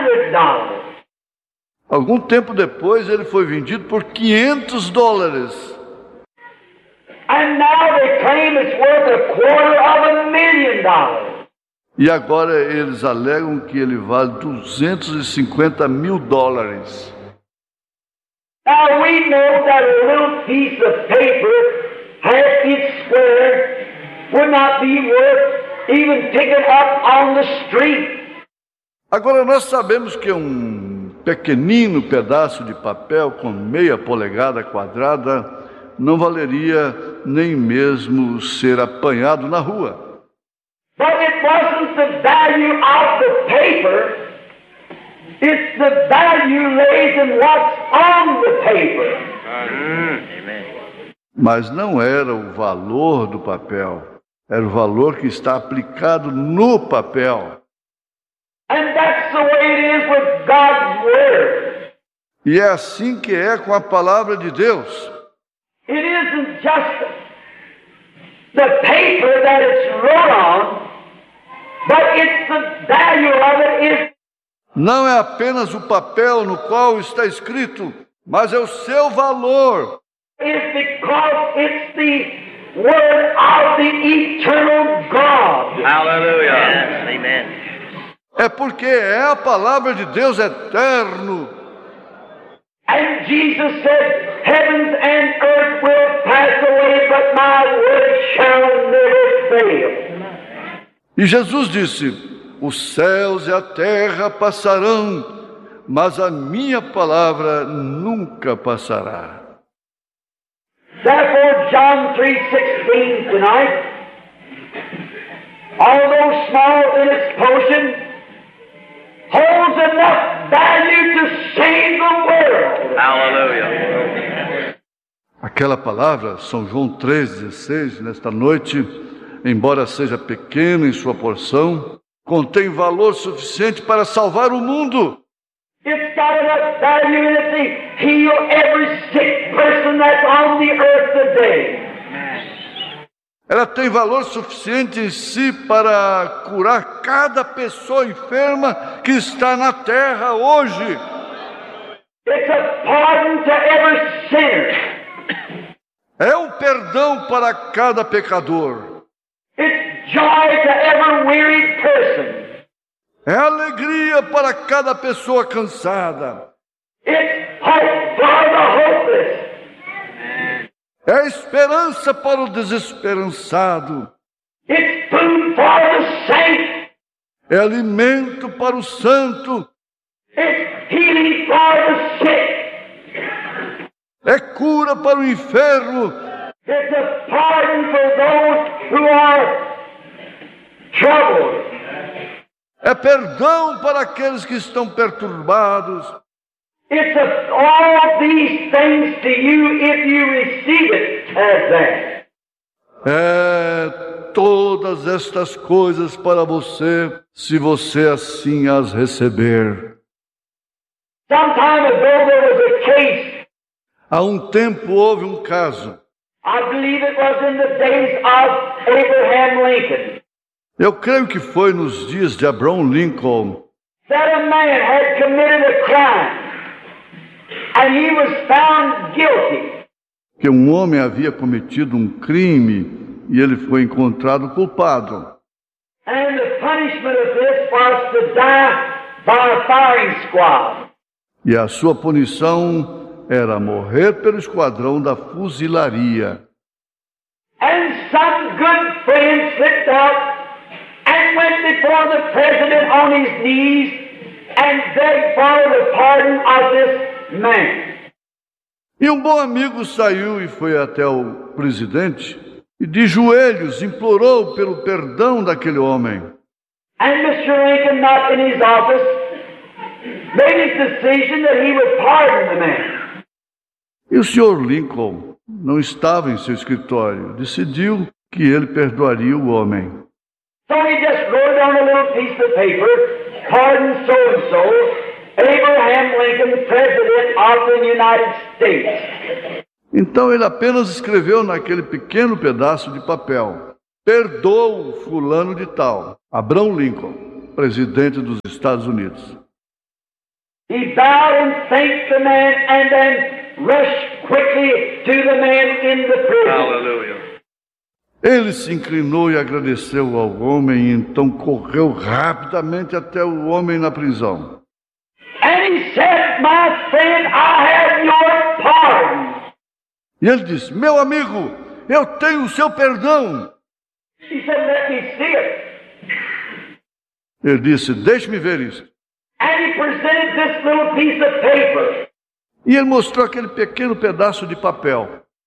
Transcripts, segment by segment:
$500. Algum tempo depois, ele foi vendido por $500. And now they claim it's worth $250,000. E agora eles alegam que ele vale $250 mil. Now we know that a little piece of paper, half inch square, would not be worth even picking up on the street. Agora nós sabemos que um pequenino pedaço de papel com meia polegada quadrada não valeria nem mesmo ser apanhado na rua. But it wasn't the value of the paper, it's the value laid in what's on the paper. Mas não era o valor do papel, era o valor que está aplicado no papel. And that's the way it is with God's Word. E é assim que é com a palavra de Deus. It isn't just the paper that it's wrote on, but it's the value of it. Não é apenas o papel no qual está escrito, mas é o seu valor. It's because it's the Word of the eternal God. Hallelujah. Yes, amen. É porque é a palavra de Deus eterno. And Jesus said, heavens and earth will pass away, but my word shall never fail. E Jesus disse, os céus e a terra passarão, mas a minha palavra nunca passará. Therefore, John 3:16 tonight, although small in its portion, holds enough value to save the world. Hallelujah. Aquela palavra, São João 3,16, nesta noite, embora seja pequena em sua porção, contém valor suficiente para salvar o mundo. It's got enough value in it to heal every sick person that's on the earth today. Ela tem valor suficiente em si para curar cada pessoa enferma que está na terra hoje. It's a pardon to every sinner. É um perdão para cada pecador. It's joy to every wearied person. É alegria para cada pessoa cansada. It's hope for the hopeless. É esperança para o desesperançado. It's food for the saint. É alimento para o santo. It's healing for the sick. É cura para o enfermo. It's a pardon for those who are troubled. É perdão para aqueles que estão perturbados. It's all these things to you if you receive it as that. É todas estas coisas para você, se você assim as receber. Some time ago there was a case. Há um tempo houve um caso. I believe it was in the days of Abraham Lincoln. Eu creio que foi nos dias de Abraham Lincoln. That a man had committed a crime. And he was found guilty. Que um homem havia cometido um crime e ele foi encontrado culpado. And the punishment of this was to die by a firing squad. E a sua punição era morrer pelo esquadrão da fuzilaria. And some good friend slipped out and went before the president on his knees and begged for the pardon of this man. E um bom amigo saiu e foi até o presidente e de joelhos implorou pelo perdão daquele homem. And Mr. Lincoln, not in his office, made his decision that he would pardon the man. E o senhor Lincoln não estava em seu escritório, decidiu que ele perdoaria o homem. So he just wrote on a little piece of paper, pardon so-and-so, Abraham Lincoln, President of the United States. Então ele apenas escreveu naquele pequeno pedaço de papel, perdoa fulano de tal, Abraham Lincoln, presidente dos Estados Unidos. He bowed and thanked the man and then rushed quickly to the man in the prison. Hallelujah. Ele se inclinou e agradeceu ao homem, e então correu rapidamente até o homem na prisão. And he said, "My friend, I have your pardon." E ele disse: meu amigo, eu tenho o seu perdão. He said, "Let me see it." Ele disse: deixe-me ver isso. And he presented this little piece of paper. E ele mostrou aquele pequeno pedaço de papel.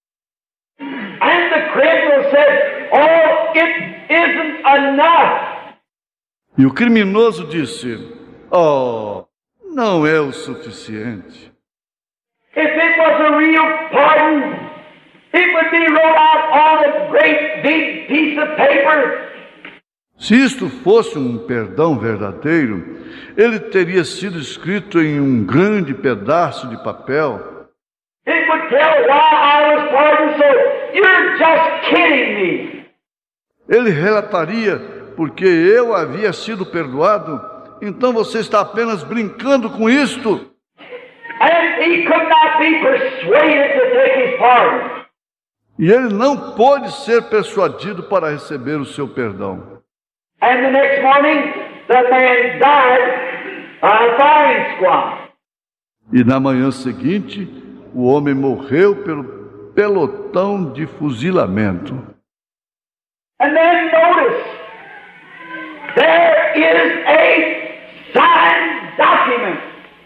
And the criminal said, "Oh, it isn't enough." E o criminoso disse: oh, não é o suficiente. If it was a real pardon, it would be wrote out on a great big piece of paper. Se isto fosse um perdão verdadeiro, ele teria sido escrito em um grande pedaço de papel. It would tell why I was pardoned, so you're just kidding me. Ele relataria porque eu havia sido perdoado, então você está apenas brincando com isto. And he could not be persuaded to take his pardon. E ele não pôde ser persuadido para receber o seu perdão. And the next morning, the man died on a firing squad. E na manhã seguinte, o homem morreu pelo pelotão de fuzilamento. And then notice, there is a signed document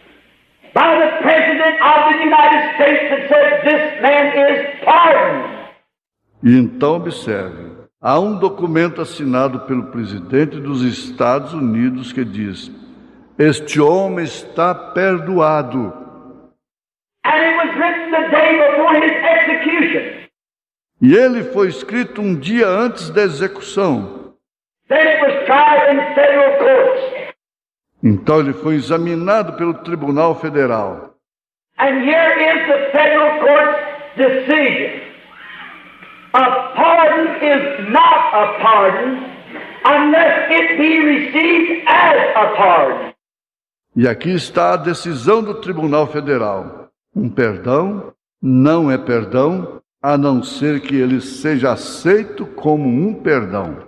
by the President of the United States that says this man is pardoned. E então observe, há um documento assinado pelo presidente dos Estados Unidos que diz: este homem está perdoado. And it was written the day before his execution. E ele foi escrito um dia antes da execução. Then it was tried in federal courts. Então ele foi examinado pelo Tribunal Federal. And here is the federal court's decision. A pardon is not a pardon unless it be received as a pardon. E aqui está a decisão do Tribunal Federal. Um perdão não é perdão, a não ser que ele seja aceito como um perdão.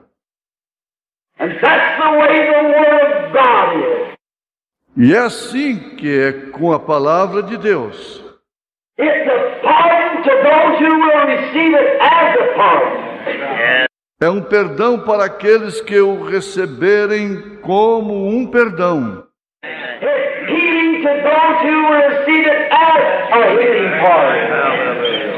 And that's the way the Word of God is. E é assim que é com a palavra de Deus. It's a pardon to those who will receive it as a pardon. É um perdão para aqueles que o receberem como um perdão. It's healing to those who will receive it as a healing pardon.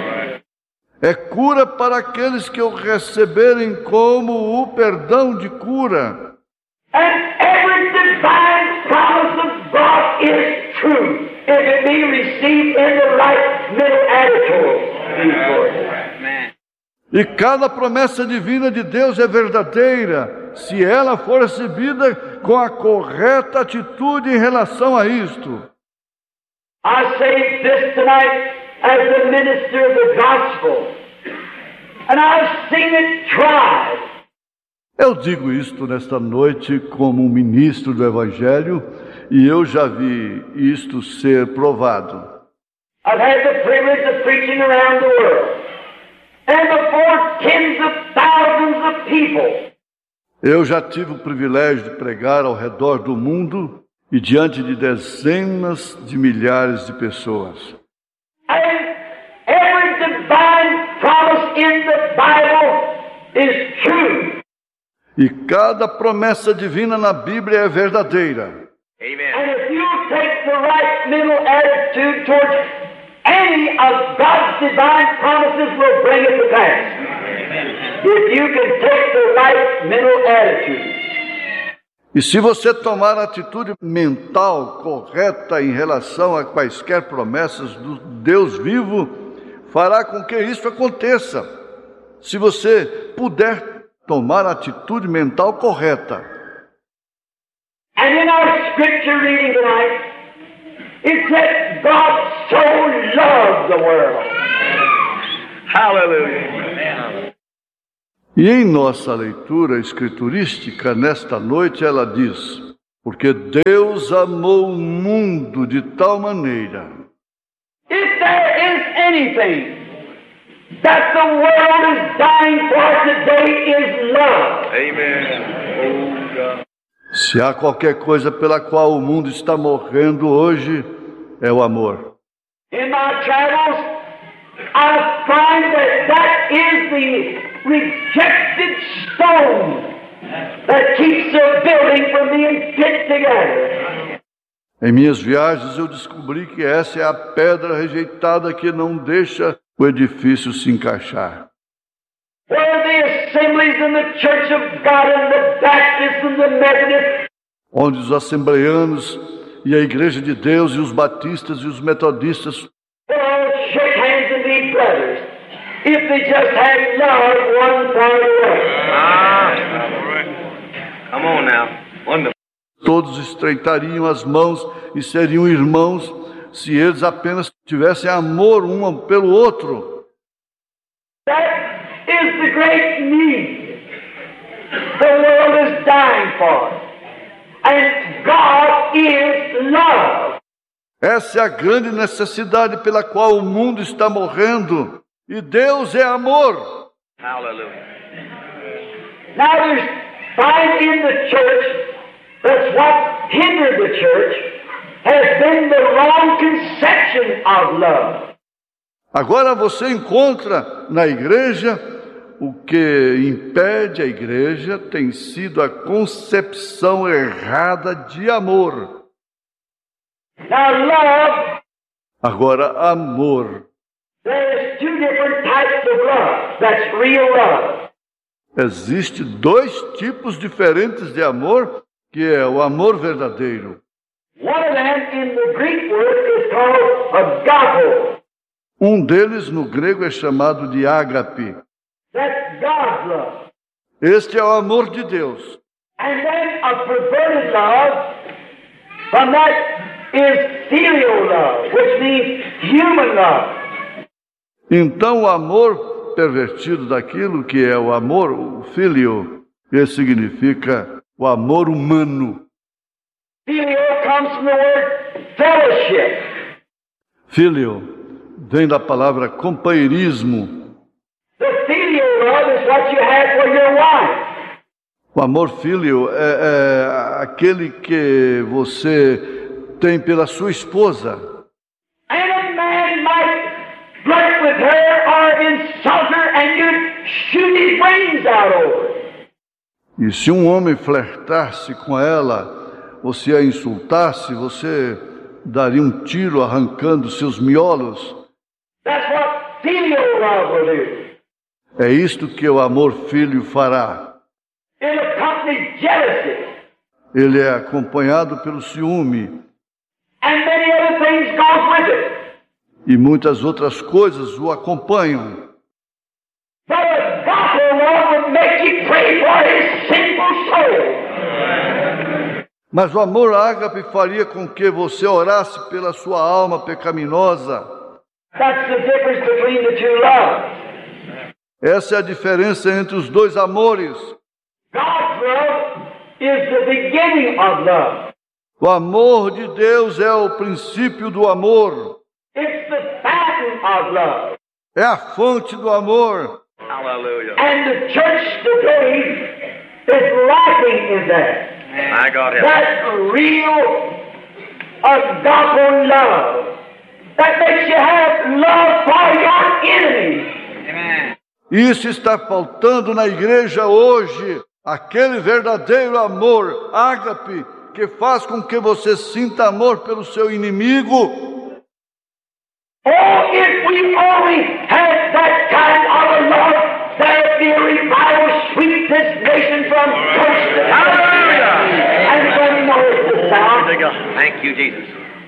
É cura para aqueles que o receberem como o perdão de cura. And every divine promise of God is true if it be received in the right mental attitude. E cada promessa divina de Deus é verdadeira, se ela for recebida com a correta atitude em relação a isto. I say this tonight as the minister of the gospel, and I've seen it tried. Eu digo isto nesta noite como ministro do Evangelho, e eu já vi isto ser provado. I've had the privilege of preaching around the world, and before tens of thousands of people. Eu já tive o privilégio de pregar ao redor do mundo e diante de dezenas de milhares de pessoas. And every divine promise in the Bible is true. E cada promessa divina na Bíblia é verdadeira. Amen. And if you take the right mental attitude towards any of God's divine promises, will bring it to pass. If you can take the right mental attitude. E se você tomar a atitude mental correta em relação a quaisquer promessas do Deus vivo, fará com que isso aconteça. Se você puder tomar a atitude mental correta. And in our scripture reading tonight, it said, God so loved the world. Hallelujah. E em nossa leitura escriturística, nesta noite, ela diz: Porque Deus amou o mundo de tal maneira. If there is anything that the world is dying for today is love. Amen. Oh, God. Se há qualquer coisa pela qual o mundo está morrendo hoje, é o amor. In my travels, I find that is the rejected stone that keeps a building from being fit together. Em minhas viagens eu descobri que essa é a pedra rejeitada que não deixa o edifício se encaixar. Where the assemblies in the Church of God and the Baptists and the Methodists, Onde os assembleanos e a Igreja de Deus e os batistas e os metodistas will all shake hands and be brothers if they just had love one for the other. Come on now. Wonderful. todos estreitariam as mãos e seriam irmãos se eles apenas tivessem amor um pelo outro. That is the great need the world is dying for. And God is love. Essa é a grande necessidade pela qual o mundo está morrendo. E Deus é amor. Hallelujah. Now there's find in the church that's what hindered the church has been the wrong conception of love. Agora você encontra na igreja o que impede a igreja tem sido a concepção errada de amor. Now love, Agora, amor. there's two different types of love. That's real love. Existem dois tipos diferentes de amor, que é o amor verdadeiro. One of them in the Greek word is called agape. Um deles no grego é chamado de ágape. That's God's love. Este é o amor de Deus. And then a perverted love, from that is filial love, which means human love. Então o amor pervertido daquilo que é o amor, o filio, que significa o amor humano. Filial comes from the word fellowship. Filio vem da palavra companheirismo. The filial love is what you have for your wife. O amor filio é aquele que você tem pela sua esposa. And a man might flirt with her or insult her and you'd shoot his brains out over it. E se um homem flertasse com ela, você a insultasse, você daria um tiro arrancando seus miolos. That's what filial love will do. É isto que o amor filho fará. It accompanies jealousy Ele é acompanhado pelo ciúme and many other things goes with it. e muitas outras coisas o acompanham. But agape love would make you pray for his sinful soul. Mas o amor ágape faria com que você orasse pela sua alma pecaminosa. That's the difference between the two loves. Essa é a diferença entre os dois amores. God's love is the beginning of love. O amor de Deus é o princípio do amor. It's the fountain of love. É a fonte do amor. Hallelujah. And the church today is lacking in that. My God help. That real agape love that makes you have love for your enemies. Amen. Isso está faltando na igreja hoje. Aquele verdadeiro amor, ágape, que faz com que você sinta amor pelo seu inimigo. Oh, if we only had that kind of a love, there would be a revival sweep this nation from coast to coast. And from north to south. Thank you, Jesus.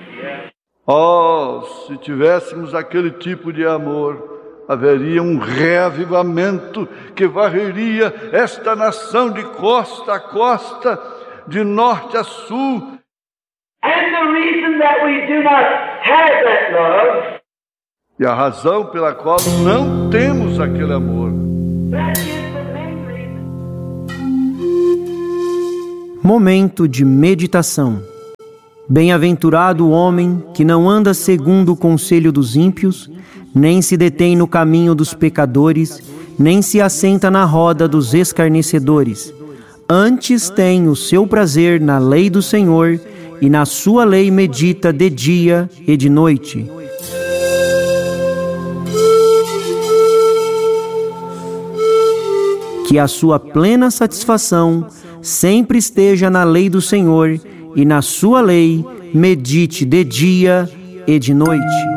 Oh, se tivéssemos aquele tipo de amor, haveria um reavivamento que varreria esta nação de costa a costa, de norte a sul. And the reason that we do not have that love, E a razão pela qual não temos aquele amor that is the main reason. Momento de meditação. Bem-aventurado o homem que não anda segundo o conselho dos ímpios, nem se detém no caminho dos pecadores, nem se assenta na roda dos escarnecedores. Antes tem o seu prazer na lei do Senhor, e na sua lei medita de dia e de noite. Que a sua plena satisfação sempre esteja na lei do Senhor, e na sua lei medite de dia e de noite.